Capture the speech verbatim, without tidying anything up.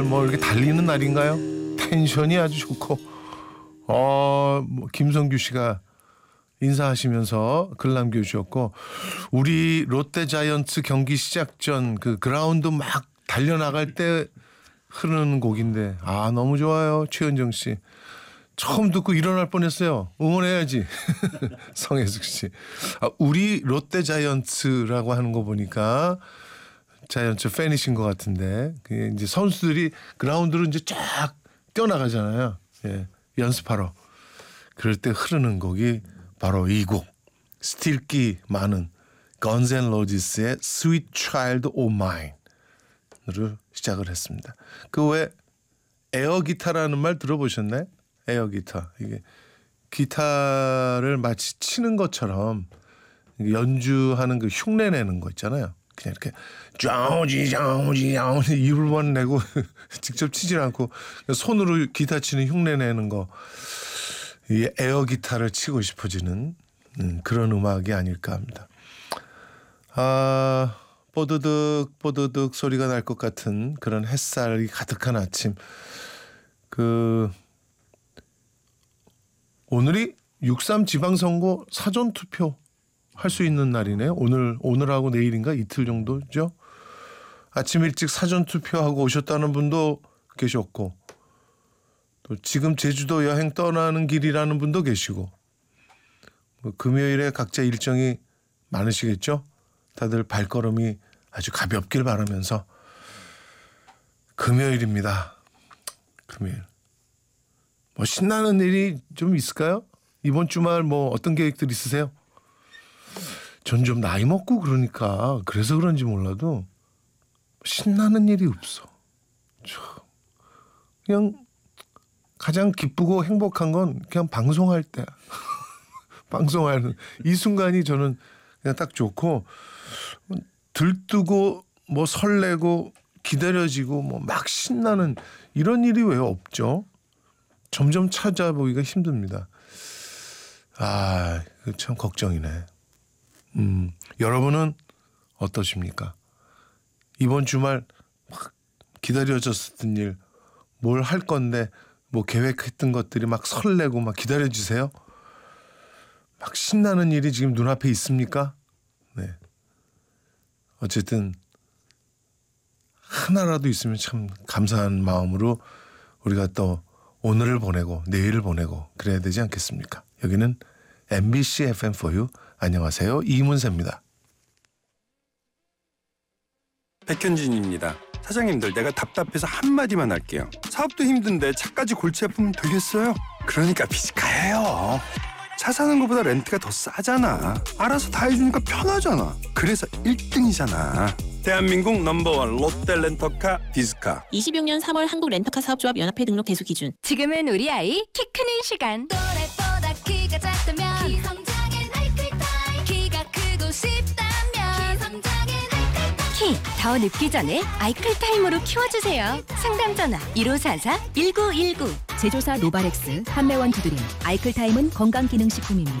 뭐 이렇게 달리는 날인가요? 텐션이 아주 좋고 어, 뭐 김성규 씨가 인사하시면서 글 남겨주셨고 우리 롯데자이언츠 경기 시작 전 그 그라운드 막 달려나갈 때 흐르는 곡인데 아 너무 좋아요. 최은정 씨 처음 듣고 일어날 뻔했어요. 응원해야지. 성혜숙 씨. 아, 우리 롯데자이언츠라고 하는 거 보니까 자이언츠 팬이신 것 같은데 그게 이제 선수들이 그라운드로 이제 쫙 뛰어나가잖아요. 예, 연습하러. 그럴 때 흐르는 곡이 바로 이 곡. 스틸기 많은 Guns N' Roses의 Sweet Child O' Mine으로 시작을 했습니다. 그 외 에어 기타라는 말 들어보셨나요? 에어 기타. 이게 기타를 마치 치는 것처럼 연주하는 그 흉내 내는 거 있잖아요. 그냥 이렇게 짜오지 짜오지 짜오지 입을만 내고 직접 치질 않고 손으로 기타 치는 흉내 내는 거. 이 에어 기타를 치고 싶어지는 음, 그런 음악이 아닐까 합니다. 아, 뽀드득 뽀드득 소리가 날 것 같은 그런 햇살이 가득한 아침. 그 오늘이 육삼 지방선거 사전투표 할 수 있는 날이네요. 오늘, 오늘하고 내일인가 이틀 정도죠. 아침 일찍 사전투표하고 오셨다는 분도 계셨고 또 지금 제주도 여행 떠나는 길이라는 분도 계시고 뭐 금요일에 각자 일정이 많으시겠죠. 다들 발걸음이 아주 가볍길 바라면서 금요일입니다. 금요일. 뭐 신나는 일이 좀 있을까요? 이번 주말 뭐 어떤 계획들 있으세요? 전 좀 나이 먹고 그러니까 그래서 그런지 몰라도 신나는 일이 없어. 그냥 가장 기쁘고 행복한 건 그냥 방송할 때 방송하는 이 순간이 저는 그냥 딱 좋고 들뜨고 뭐 설레고 기다려지고 뭐 막 신나는 이런 일이 왜 없죠? 점점 찾아보기가 힘듭니다. 아, 참 걱정이네. 음, 여러분은 어떠십니까? 이번 주말 막 기다려졌었던 일, 뭘 할 건데 뭐 계획했던 것들이 막 설레고 막 기다려지세요? 막 신나는 일이 지금 눈앞에 있습니까? 네. 어쨌든 하나라도 있으면 참 감사한 마음으로 우리가 또 오늘을 보내고 내일을 보내고 그래야 되지 않겠습니까? 여기는 엠비씨 에프엠 포유 안녕하세요. 이문세입니다. 백현진입니다. 사장님들 내가 답답해서 한마디만 할게요. 사업도 힘든데 차까지 골치 아프면 되겠어요? 그러니까 비즈카예요. 차 사는 것보다 렌트가 더 싸잖아. 알아서 다 해주니까 편하잖아. 그래서 일 등이잖아. 대한민국 넘버원 롯데 렌터카 비즈카. 이십육 년 삼월 한국 렌터카 사업조합 연합회 등록 대수 기준. 지금은 우리 아이 키 크는 시간. 또래보다 키가 작다면 기성장애 아이클타임. 키가 크고 싶다면 기성장애 아이클타임. 키 더 늦기 전에 아이클타임으로 키워주세요. 상담 전화 일오사사 일구일구. 제조사 노바렉스, 판매원 두드림, 아이클타임은 건강기능식품입니다.